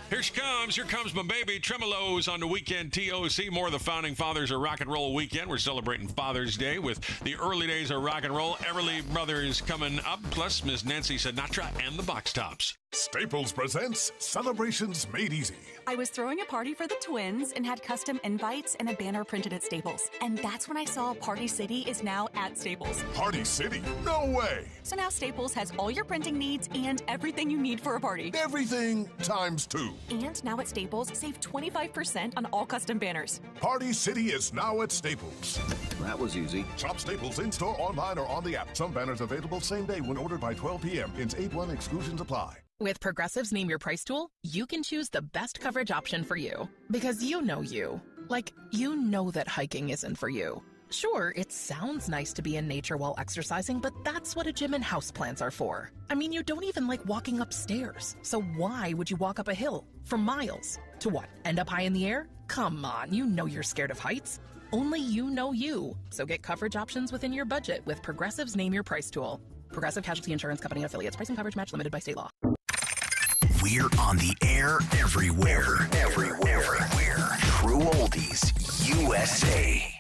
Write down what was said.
Here she comes. Here comes my baby. Tremolos on the weekend TOC. More of the founding fathers of rock and roll weekend. We're celebrating Father's Day with the early days of rock and roll. Everly Brothers coming up, plus Miss Nancy Sinatra and the Box Tops. Staples presents Celebrations Made Easy. I was throwing a party for the twins and had custom invites and a banner printed at Staples. And that's when I saw Party City is now at Staples. Party City? No way! So now Staples has all your printing needs and everything you need for a party. Everything times 2. And now at Staples, save 25% on all custom banners. Party City is now at Staples. That was easy. Shop Staples in-store, online, or on the app. Some banners available same day when ordered by 12 p.m. Ins 8-1 exclusions apply. With Progressive's Name Your Price tool, you can choose the best coverage option for you. Because you know you. Like, you know that hiking isn't for you. Sure, it sounds nice to be in nature while exercising, but that's what a gym and houseplants are for. I mean, you don't even like walking upstairs. So why would you walk up a hill for miles? To what, end up high in the air? Come on, you know you're scared of heights. Only you know you. So get coverage options within your budget with Progressive's Name Your Price tool. Progressive Casualty Insurance Company and affiliates. Price and coverage match limited by state law. We're on the air everywhere. True Oldies USA.